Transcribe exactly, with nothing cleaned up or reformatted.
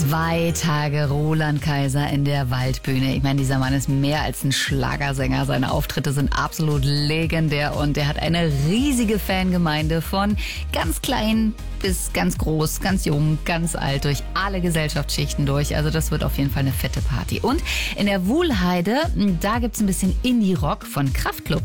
Zwei Tage Roland Kaiser in der Waldbühne. Ich meine, dieser Mann ist mehr als ein Schlagersänger. Seine Auftritte sind absolut legendär und er hat eine riesige Fangemeinde von ganz klein bis ganz groß, ganz jung, ganz alt, durch alle Gesellschaftsschichten durch. Also das wird auf jeden Fall eine fette Party. Und in der Wuhlheide, da gibt's ein bisschen Indie-Rock von Kraftklub.